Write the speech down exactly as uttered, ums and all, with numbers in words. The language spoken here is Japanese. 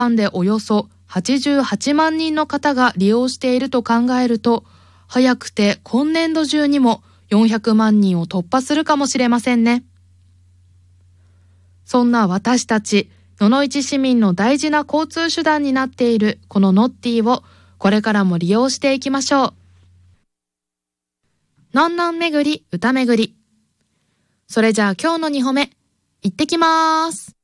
間でおよそはちじゅうはちまんにんの方が利用していると考えると、早くて今年度中にもよんひゃくまんにんを突破するかもしれませんね。そんな私たち、野々市市民の大事な交通手段になっているこのノッティをこれからも利用していきましょう。のんのん巡り、歌巡り。それじゃあ今日のにほめ、行ってきまーす。